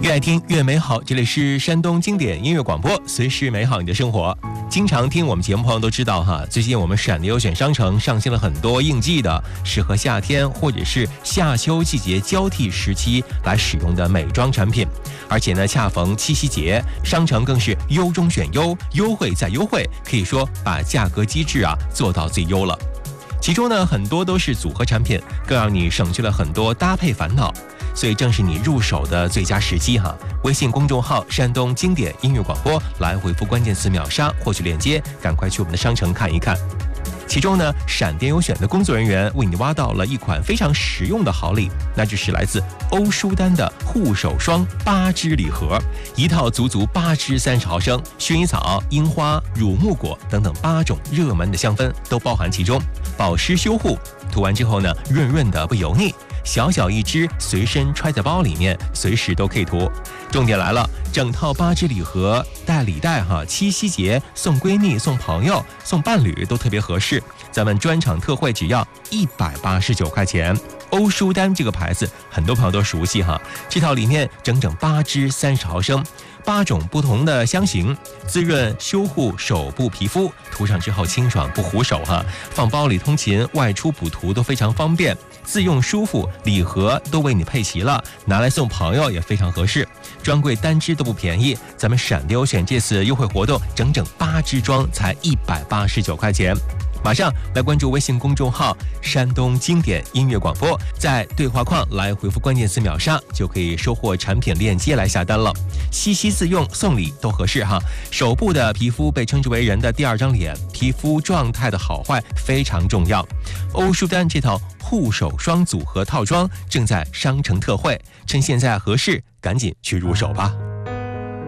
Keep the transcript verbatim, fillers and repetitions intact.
越爱听越美好，这里是山东经典音乐广播，随时美好你的生活。经常听我们节目朋友都知道哈，最近我们闪电优选商城上线了很多应季的，适合夏天或者是夏秋季节交替时期来使用的美妆产品。而且呢，恰逢七夕节，商城更是优中选优，优惠再优惠，可以说把价格机制啊做到最优了。其中呢，很多都是组合产品，更让你省去了很多搭配烦恼。所以正是你入手的最佳时机哈！微信公众号山东经典音乐广播来回复关键词秒杀获取链接，赶快去我们的商城看一看。其中呢，闪电优选的工作人员为你挖到了一款非常实用的好礼，那就是来自欧舒丹的护手霜八支礼盒，一套足足八支三十毫升，薰衣草、樱花、乳木果等等八种热门的香氛都包含其中，保湿修护，涂完之后呢，润润的不油腻。小小一支，随身揣在包里面，随时都可以涂。重点来了，整套八支礼盒带礼袋哈，七夕节送闺蜜、送朋友、送伴侣都特别合适。咱们专场特惠只要一百八十九块钱。欧舒丹这个牌子，很多朋友都熟悉哈。这套里面整整八支三十毫升，八种不同的香型，滋润修护手部皮肤，涂上之后清爽不糊手哈。放包里通勤、外出补涂都非常方便。自用舒服，礼盒都为你配齐了，拿来送朋友也非常合适。专柜单支都不便宜，咱们闪电优选这次优惠活动，整整八支装才一百八十九块钱。马上来关注微信公众号山东经典音乐广播，在对话框来回复关键词秒杀，就可以收获产品链接来下单了。西西自用送礼都合适哈。手部的皮肤被称之为人的第二张脸，皮肤状态的好坏非常重要。欧舒丹这套护手霜组合套装正在商城特惠，趁现在合适，赶紧去入手吧。